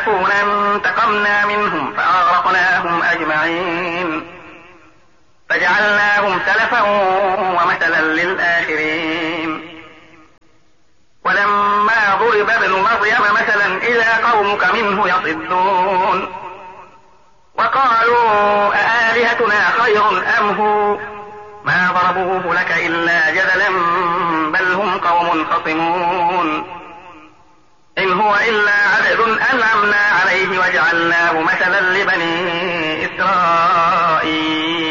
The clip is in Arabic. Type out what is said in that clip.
آسفون انتقمنا منهم فأغرقناهم أجمعين فجعلناهم سلفا ومثلا للآخرين. ولما ضرب ابن مريم مثلا إذا قومك منه يصدون وقالوا أآلهتنا خير أم هو ما ضربوه لك إلا جدلا بل هم قوم خصمون إن هو إلا عبد أنعمنا عليه وجعلناه مثلا لبني إسرائيل